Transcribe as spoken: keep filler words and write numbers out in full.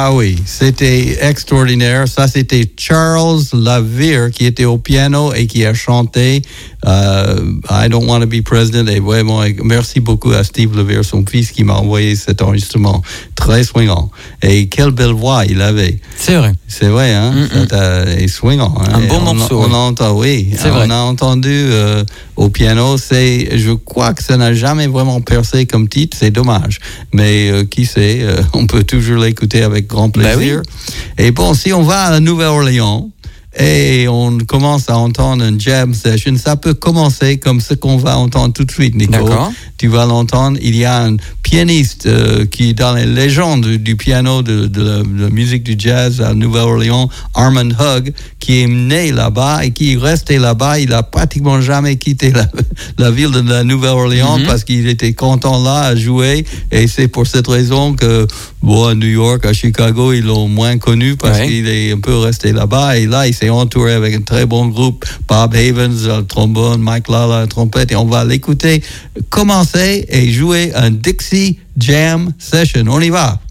Ah oui, c'était extraordinaire. Ça, c'était Charles Lavere qui était au piano et qui a chanté euh, I Don't Want to Be President. Et vraiment, merci beaucoup à Steve Lavere, son fils, qui m'a envoyé cet enregistrement très swingant. Et quelle belle voix il avait. C'est vrai. C'est vrai, hein? Mm-hmm. Ça, et swingant. Hein? Un bon on, morceau. On, on a entendu, oui. C'est on vrai. a entendu euh, au piano. C'est, je crois que ça n'a jamais vraiment percé comme titre. C'est dommage. Mais euh, qui sait, euh, on peut toujours l'écouter avec grand plaisir. Ben oui. Et bon, si on va à la Nouvelle-Orléans et on commence à entendre un jam session, ça peut commencer comme ce qu'on va entendre tout de suite, Nico. D'accord. Tu vas l'entendre. Il y a un pianiste euh, qui est dans les légendes du, du piano, de, de, la, de la musique du jazz à Nouvelle-Orléans, Armand Hugg, qui est né là-bas et qui est resté là-bas. Il a pratiquement jamais quitté la, la ville de la Nouvelle-Orléans mm-hmm. parce qu'il était content là à jouer. Et c'est pour cette raison que, bon, à New York, à Chicago, ils l'ont moins connu parce ouais. qu'il est un peu resté là-bas. Et là, il s'est entouré avec un très bon groupe. Bob Havens, le trombone, Mike Lala, la trompette. Et on va l'écouter commencer et jouer un Dixie Jam Session. On y va.